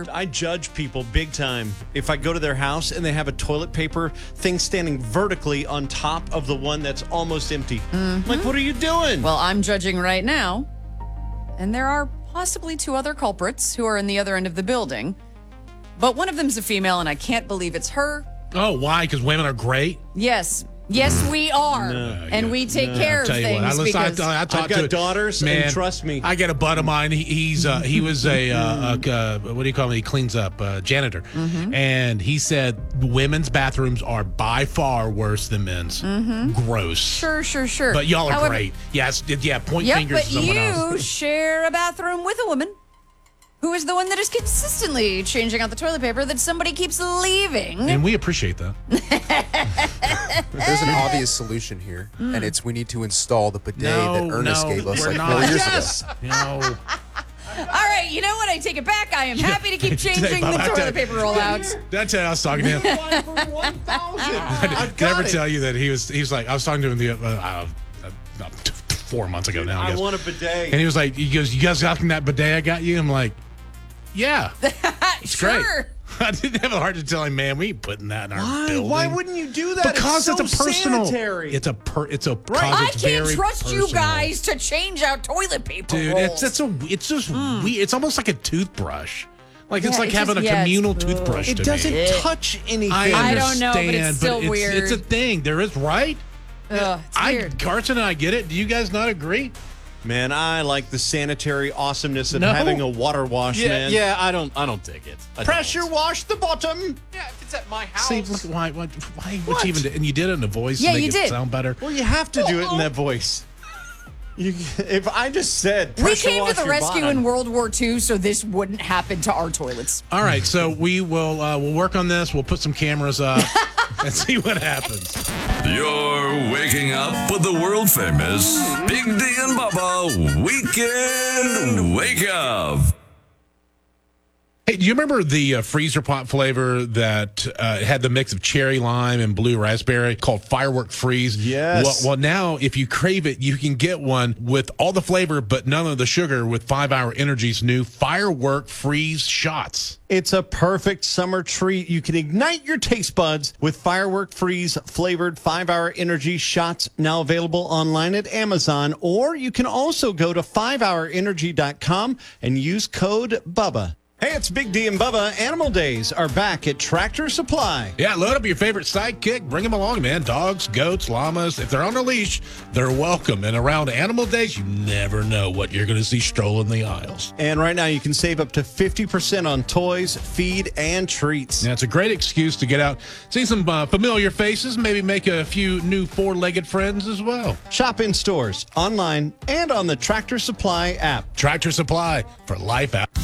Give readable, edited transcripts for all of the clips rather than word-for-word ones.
sure. I judge people big time if I go to their house and they have a toilet paper thing standing vertically on top of the one that's almost empty. I'm like, what are you doing? Well, I'm judging right now, and there are possibly 2 other culprits who are in the other end of the building. But one of them's a female, and I can't believe it's her. Oh, why? Because women are great? Yes, we are. And we take care of things. I've got daughters, and trust me. I get a bud of mine. He was a what do you call him? He cleans up, janitor. And he said women's bathrooms are by far worse than men's. Gross. Sure. But y'all are great. Yes, point fingers to someone else. But you share a bathroom with a woman who is the one that is consistently changing out the toilet paper that somebody keeps leaving. And we appreciate that. There's an obvious solution here, and it's we need to install the bidet that Ernest gave us like 4 years ago. No. All right, you know what? I take it back. I am happy to keep changing the toilet paper rollouts. That's how I was talking to him. Did I ever tell you that he was like, I was talking to him the 4 months ago now. I want a bidet. And he goes, you guys got that bidet I got you? I'm like, yeah. It's great. I didn't have a heart to tell him, man, we ain't putting that in our building. Why wouldn't you do that? Because it's a personal. Sanitary. It's I can't trust you guys to change out toilet paper Dude, rolls. it's just weird. It's almost like a toothbrush. Like it's like having a communal toothbrush. It doesn't touch anything. I don't know, but it's still weird. It's a thing. There is, right? It's weird. Carson and I get it. Do you guys not agree? Man, I like the sanitary awesomeness of having a water wash, man. Yeah, I don't dig it. Pressure wash the bottom. Yeah, if it's at my house. See, look, why would you even? And you did it in a voice to make it sound better. Well, you have to do it in that voice. If I just said we came to the rescue in World War II, so this wouldn't happen to our toilets. All right, so we will we'll work on this. We'll put some cameras up and see what happens. You're waking up with the world famous Big D and Bubba Weekend Wake Up. Hey, do you remember the freezer pot flavor that had the mix of cherry lime and blue raspberry called Firework Freeze? Yes. Well, now if you crave it, you can get one with all the flavor but none of the sugar with 5 Hour Energy's new Firework Freeze shots. It's a perfect summer treat. You can ignite your taste buds with Firework Freeze flavored 5 Hour Energy shots, now available online at Amazon, or you can also go to 5hourenergy.com and use code BUBBA. Hey, it's Big D and Bubba. Animal Days are back at Tractor Supply. Yeah, load up your favorite sidekick. Bring them along, man. Dogs, goats, llamas. If they're on a leash, they're welcome. And around Animal Days, you never know what you're going to see strolling the aisles. And right now, you can save up to 50% on toys, feed, and treats. Yeah, it's a great excuse to get out, see some familiar faces, maybe make a few new 4-legged friends as well. Shop in stores, online, and on the Tractor Supply app. Tractor Supply for life out.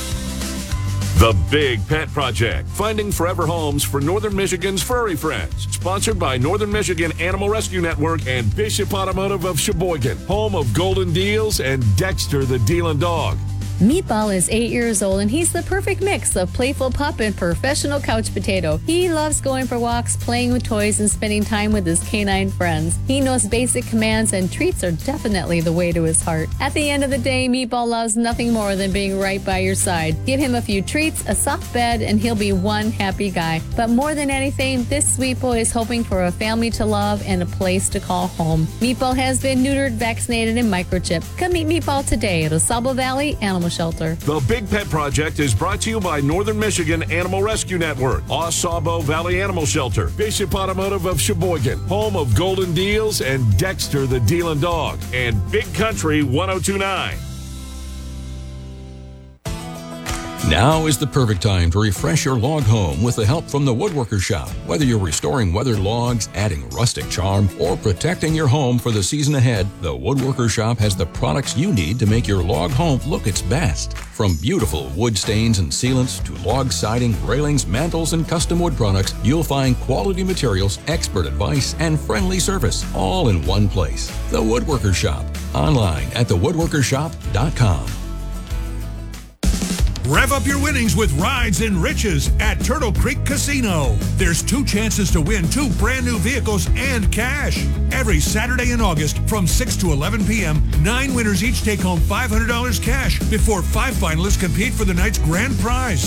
The Big Pet Project, finding forever homes for Northern Michigan's furry friends. Sponsored by Northern Michigan Animal Rescue Network and Bishop Automotive of Sheboygan, home of Golden Deals and Dexter the Dealin' Dog. Meatball is 8 years old and he's the perfect mix of playful pup and professional couch potato. He loves going for walks, playing with toys, and spending time with his canine friends. He knows basic commands and treats are definitely the way to his heart. At the end of the day, Meatball loves nothing more than being right by your side. Give him a few treats, a soft bed, and he'll be one happy guy. But more than anything, this sweet boy is hoping for a family to love and a place to call home. Meatball has been neutered, vaccinated, and microchipped. Come meet Meatball today at Osable Valley Animal Shelter. The Big Pet Project is brought to you by Northern Michigan Animal Rescue Network, Osabo Valley Animal Shelter, Bishop Automotive of Sheboygan, home of Golden Deals and Dexter the Dealin' Dog, and Big Country 1029. Now is the perfect time to refresh your log home with the help from the Woodworker Shop. Whether you're restoring weathered logs, adding rustic charm, or protecting your home for the season ahead, the Woodworker Shop has the products you need to make your log home look its best. From beautiful wood stains and sealants to log siding, railings, mantles, and custom wood products, you'll find quality materials, expert advice, and friendly service all in one place. The Woodworker Shop. Online at thewoodworkershop.com. Rev up your winnings with Rides and Riches at Turtle Creek Casino. There's 2 chances to win 2 brand new vehicles and cash. Every Saturday in August from 6 to 11 p.m., 9 winners each take home $500 cash before 5 finalists compete for the night's grand prize.